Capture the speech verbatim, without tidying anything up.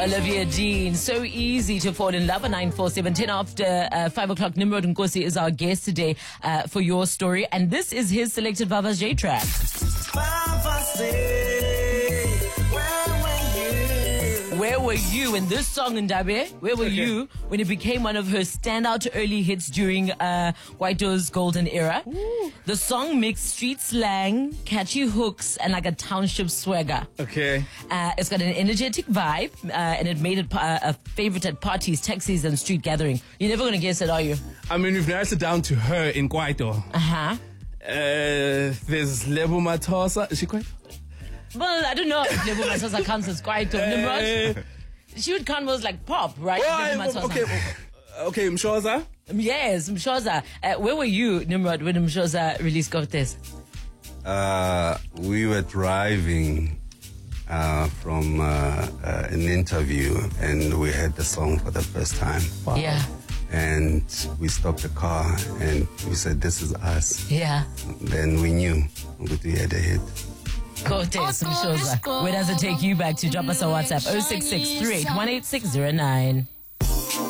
Olivia Dean. So easy to fall in love. nine four seven ten after uh, five o'clock. Nimrod Nkosi is our guest today uh, for your story. And this is his selected Vava's J track. Where were you in this song, Ndabe? Where were okay. you when it became one of her standout early hits during uh, Kwaito's golden era? Ooh. The song mixed street slang, catchy hooks, and like a township swagger. Okay. Uh, it's got an energetic vibe, uh, and it made it uh, a favorite at parties, taxis, and street gathering. You're never going to guess it, are you? I mean, we've narrowed it down to her in Kwaito. Uh-huh. Uh, there's Lebo Matosa. Is she Kwaito? Well, I don't know if Lebo Matosa counts as Kwaito. Nimrod? She would count more like pop, right? Oh, okay, okay, Mshoza? Yes, Mshoza. Uh, where were you, Nimrod, when Mshoza released Cortez? Uh, we were driving uh, from uh, uh, an interview, and we heard the song for the first time. Wow. Yeah. And we stopped the car, and we said, "This is us." Yeah. Then we knew we had a hit. Cortez, Mshoza. Where does it take you back to? Drop us a WhatsApp oh six six, three eight one, eight six zero nine.